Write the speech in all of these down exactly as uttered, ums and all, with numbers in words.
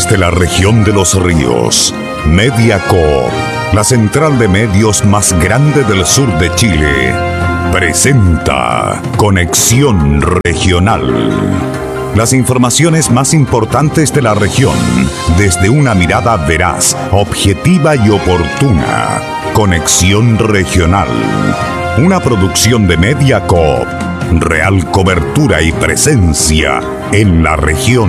Desde la región de los ríos, Mediacoop, la central de medios más grande del sur de Chile, presenta Conexión Regional. Las informaciones más importantes de la región, desde una mirada veraz, objetiva y oportuna. Conexión Regional, una producción de Mediacoop, real cobertura y presencia en la región.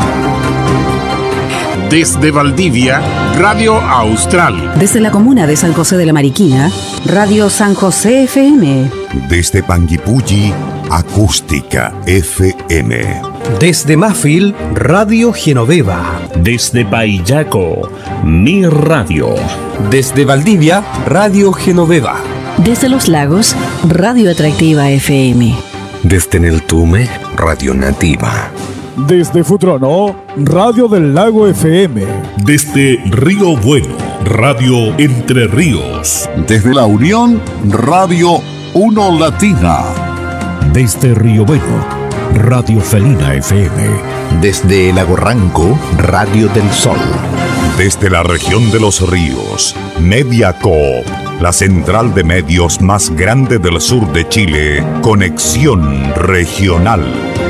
Desde Valdivia, Radio Austral. Desde la comuna de San José de la Mariquina, Radio San José F M. Desde Panguipulli, Acústica F M. Desde Mafil, Radio Genoveva. Desde Paillaco, Mi Radio. Desde Valdivia, Radio Genoveva. Desde Los Lagos, Radio Atractiva F M. Desde Neltume, Radio Nativa. Desde Futrono, Radio del Lago F M. Desde Río Bueno, Radio Entre Ríos. Desde La Unión, Radio Uno Latina. Desde Río Bueno, Radio Felina F M. Desde Lago Ranco, Radio del Sol. Desde la región de los ríos, Mediacoop, la central de medios más grande del sur de Chile, Conexión Regional.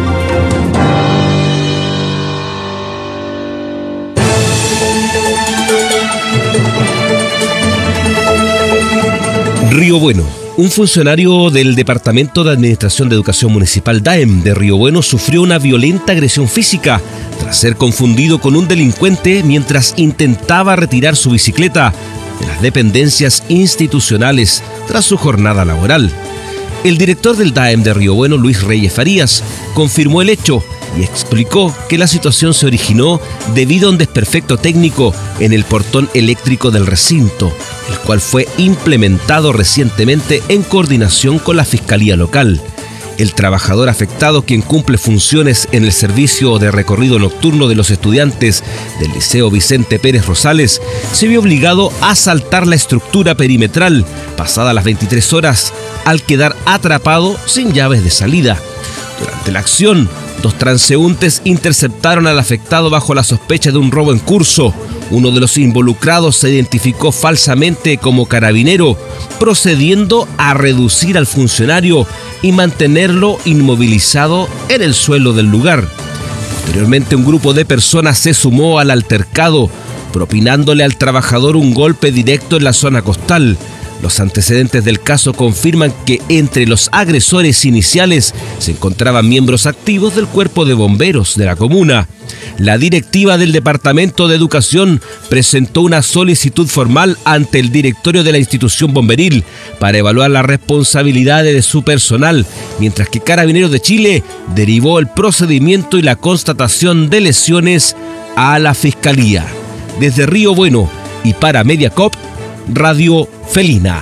Río Bueno. Un funcionario del Departamento de Administración de Educación Municipal D A E M de Río Bueno sufrió una violenta agresión física tras ser confundido con un delincuente mientras intentaba retirar su bicicleta de las dependencias institucionales tras su jornada laboral. El director del D A E M de Río Bueno, Luis Reyes Farías, confirmó el hecho y explicó que la situación se originó debido a un desperfecto técnico en el portón eléctrico del recinto, el cual fue implementado recientemente en coordinación con la Fiscalía Local. El trabajador afectado, quien cumple funciones en el servicio de recorrido nocturno de los estudiantes del Liceo Vicente Pérez Rosales, se vio obligado a saltar la estructura perimetral pasadas las veintitrés horas al quedar atrapado sin llaves de salida. Durante la acción, dos transeúntes interceptaron al afectado bajo la sospecha de un robo en curso. Uno de los involucrados se identificó falsamente como carabinero, procediendo a reducir al funcionario y mantenerlo inmovilizado en el suelo del lugar. Posteriormente, un grupo de personas se sumó al altercado, propinándole al trabajador un golpe directo en la zona costal. Los antecedentes del caso confirman que entre los agresores iniciales se encontraban miembros activos del cuerpo de bomberos de la comuna. La directiva del Departamento de Educación presentó una solicitud formal ante el directorio de la institución bomberil para evaluar las responsabilidades de su personal, mientras que Carabineros de Chile derivó el procedimiento y la constatación de lesiones a la Fiscalía. Desde Río Bueno y para Mediacoop, Radio Felina.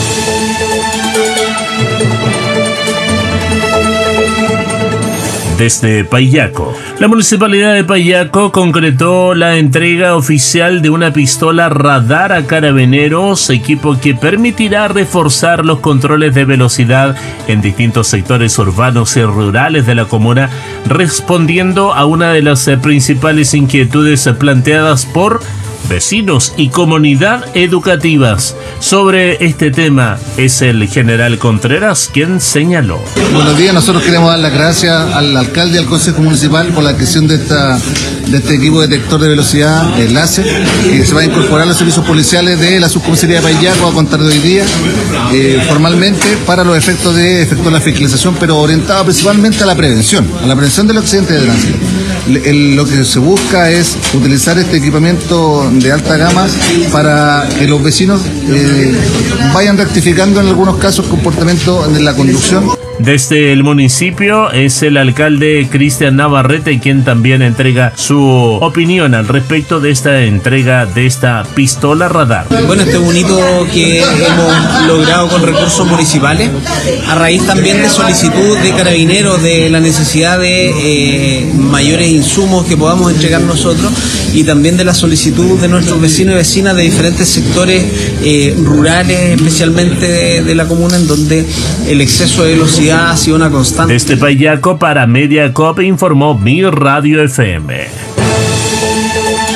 Desde Paillaco. La Municipalidad de Paillaco concretó la entrega oficial de una pistola radar a Carabineros, equipo que permitirá reforzar los controles de velocidad en distintos sectores urbanos y rurales de la comuna, respondiendo a una de las principales inquietudes planteadas por vecinos y comunidad educativas. Sobre este tema es el general Contreras quien señaló. Buenos días, nosotros queremos dar las gracias al alcalde y al consejo municipal por la adquisición de esta de este equipo detector de velocidad, el láser, que se va a incorporar a los servicios policiales de la subcomisaría de Paillaco a contar de hoy día, eh, formalmente para los efectos de efecto de la fiscalización, pero orientado principalmente a la prevención, a la prevención de los accidentes de tránsito. El, lo que se busca es utilizar este equipamiento de alta gama para que los vecinos eh, vayan rectificando en algunos casos comportamiento en la conducción. Desde el municipio es el alcalde Cristian Navarrete quien también entrega su opinión al respecto de esta entrega de esta pistola radar. Bueno, este es un hito que hemos logrado con recursos municipales, a raíz también de solicitud de Carabineros de la necesidad de eh, mayores insumos que podamos entregar nosotros, y también de la solicitud de nuestros vecinos y vecinas de diferentes sectores eh, rurales, especialmente de, de la comuna, en donde el exceso de velocidad ha sido una constante. Desde Paillaco para Mediacoop informó Mi Radio F M.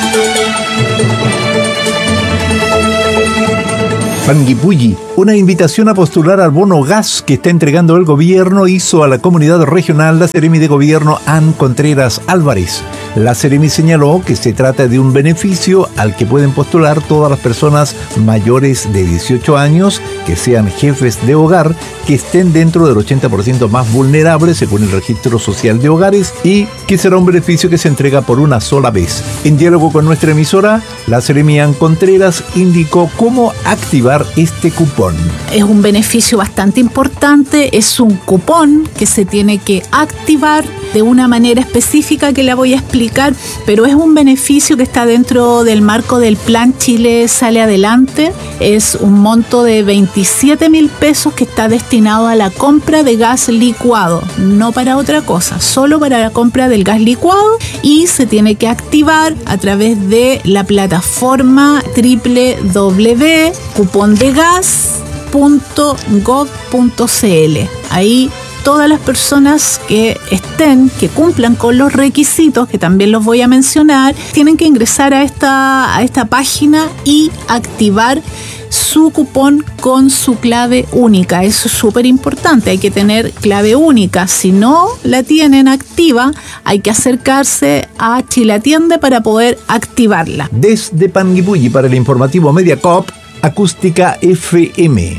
Panguipulli, una invitación a postular al bono gas que está entregando el gobierno, hizo a la comunidad regional la Seremi de Gobierno Ann Contreras Álvarez. La Seremi señaló que se trata de un beneficio al que pueden postular todas las personas mayores de dieciocho años, que sean jefes de hogar, que estén dentro del ochenta por ciento más vulnerables según el Registro Social de Hogares, y que será un beneficio que se entrega por una sola vez. En diálogo con nuestra emisora, la Seremi Ann Contreras indicó cómo activar este cupón. Es un beneficio bastante importante, es un cupón que se tiene que activar de una manera específica que la voy a explicar, pero es un beneficio que está dentro del marco del Plan Chile Sale Adelante. Es un monto de veintisiete mil pesos que está destinado a la compra de gas licuado, no para otra cosa, solo para la compra del gas licuado, y se tiene que activar a través de la plataforma doble u doble u doble u punto cupón de gas punto gov punto c l. Ahí todas las personas que estén, que cumplan con los requisitos, que también los voy a mencionar, tienen que ingresar a esta, a esta página y activar su cupón con su clave única. Eso es súper importante, hay que tener clave única. Si no la tienen activa, hay que acercarse a Chilatiende para poder activarla. Desde Panguipulli para el informativo Mediacorp, Acústica F M.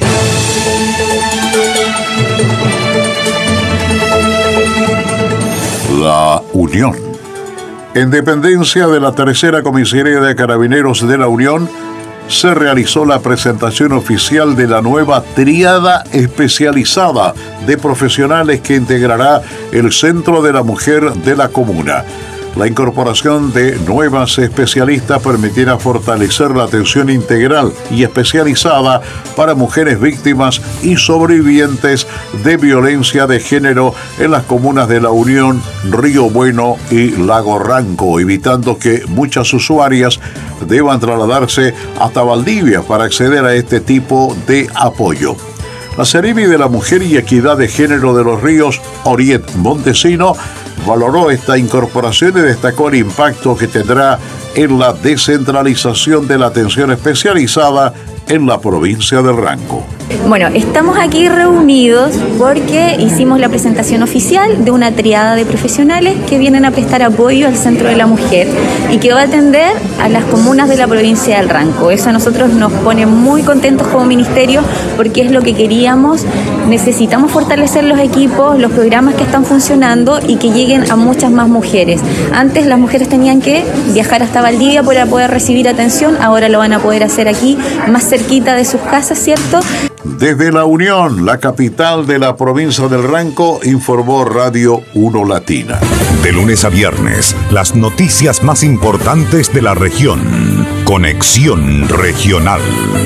La Unión. En dependencia de la tercera comisaría de Carabineros de la Unión, se realizó la presentación oficial de la nueva tríada especializada de profesionales que integrará el Centro de la Mujer de la Comuna. La incorporación de nuevas especialistas permitirá fortalecer la atención integral y especializada para mujeres víctimas y sobrevivientes de violencia de género en las comunas de La Unión, Río Bueno y Lago Ranco, evitando que muchas usuarias deban trasladarse hasta Valdivia para acceder a este tipo de apoyo. La Seremi de la Mujer y Equidad de Género de los Ríos, Oriet Montesino, valoró esta incorporación y destacó el impacto que tendrá en la descentralización de la atención especializada en la provincia del Ranco. Bueno, estamos aquí reunidos porque hicimos la presentación oficial de una triada de profesionales que vienen a prestar apoyo al Centro de la Mujer y que va a atender a las comunas de la provincia del Ranco. Eso a nosotros nos pone muy contentos como ministerio porque es lo que queríamos. Necesitamos fortalecer los equipos, los programas que están funcionando y que lleguen a muchas más mujeres. Antes las mujeres tenían que viajar hasta Valdivia para poder recibir atención, ahora lo van a poder hacer aquí, más cerquita de sus casas, ¿cierto? Desde La Unión, la capital de la provincia del Ranco, informó Radio uno Latina. De lunes a viernes, las noticias más importantes de la región. Conexión Regional.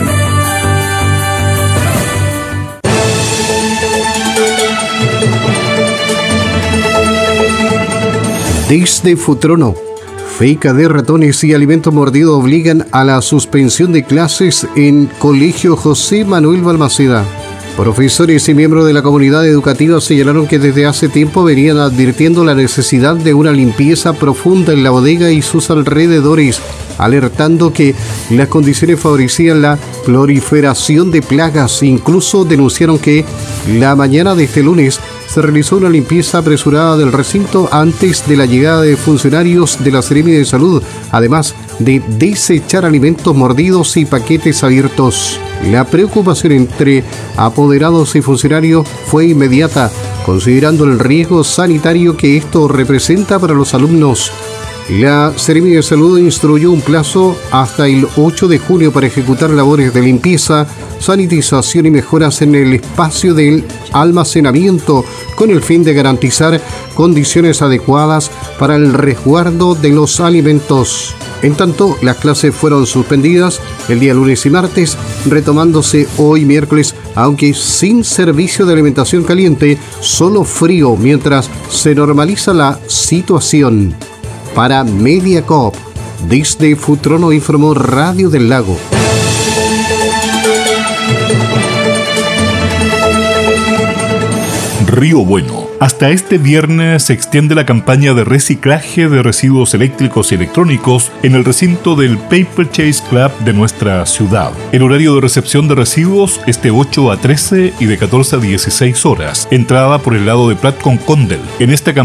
Desde Futrono, feca de ratones y alimento mordido obligan a la suspensión de clases en Colegio José Manuel Balmaceda. Profesores y miembros de la comunidad educativa señalaron que desde hace tiempo venían advirtiendo la necesidad de una limpieza profunda en la bodega y sus alrededores, alertando que las condiciones favorecían la proliferación de plagas. Incluso denunciaron que la mañana de este lunes se realizó una limpieza apresurada del recinto antes de la llegada de funcionarios de la Seremi de Salud, además de desechar alimentos mordidos y paquetes abiertos. La preocupación entre apoderados y funcionarios fue inmediata, considerando el riesgo sanitario que esto representa para los alumnos. La Seremi de Salud instruyó un plazo hasta el ocho de junio para ejecutar labores de limpieza, sanitización y mejoras en el espacio del almacenamiento con el fin de garantizar condiciones adecuadas para el resguardo de los alimentos. En tanto, las clases fueron suspendidas el día lunes y martes, retomándose hoy miércoles, aunque sin servicio de alimentación caliente, solo frío, mientras se normaliza la situación. Para Mediacorp, desde Futrono informó Radio del Lago. Río Bueno, Hasta este viernes se extiende la campaña de reciclaje de residuos eléctricos y electrónicos en el recinto del Paper Chase Club de nuestra ciudad. El horario de recepción de residuos es de ocho a trece y de catorce a dieciséis horas. Entrada por el lado de Prat con Condel. En esta campaña